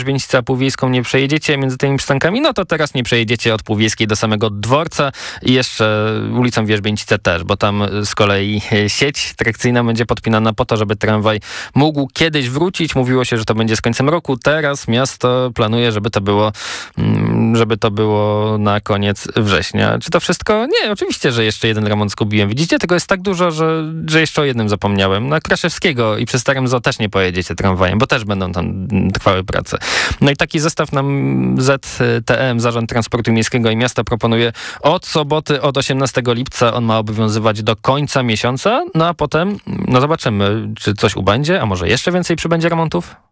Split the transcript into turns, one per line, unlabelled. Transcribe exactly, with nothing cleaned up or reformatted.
Wierzbieńscy a Półwiejską nie przejedziecie między tymi przystankami, no to teraz nie przejedziecie od Półwiejskiej do samego dworca i jeszcze ulicą Wierzbieńsce też, bo tam z kolei sieć trakcyjna będzie podpinana po to, żeby tramwaj mógł kiedyś wrócić. Mówiło się, że to będzie z końcem roku. Teraz miasto planuje, żeby to było, żeby to było na koniec września. Czy to wszystko? Nie, oczywiście, że jeszcze jeden remont zgubiłem. Widzicie, tego jest tak dużo, że, że jeszcze o jednym zapomniałem. Na Kraszewskiego i przy Starym Zoo też nie pojedziecie tramwajem, bo też będą tam trwały prace. No i taki zestaw nam Z T M, Zarząd Transportu Miejskiego i Miasta, proponuje od soboty, od osiemnastego lipca. On ma obowiązywać do końca miesiąca, no a potem, no zobaczymy, czy coś ubędzie, a może jeszcze więcej przybędzie remontów?